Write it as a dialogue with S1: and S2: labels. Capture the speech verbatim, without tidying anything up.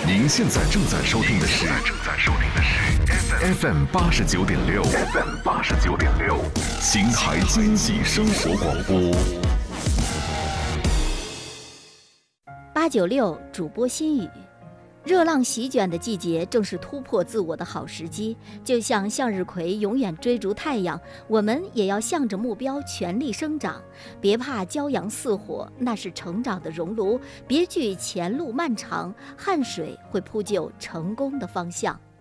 S1: 您现在正在收听的是正在收听的是 F M 八十九点六 F M 八十九点六邢台经济生活广播。
S2: 八九六主播心语。热浪席卷的季节正是突破自我的好时机，就像向日葵永远追逐太阳，我们也要向着目标全力生长。别怕骄阳似火，那是成长的熔炉，别惧前路漫长，汗水会铺就成功的方向。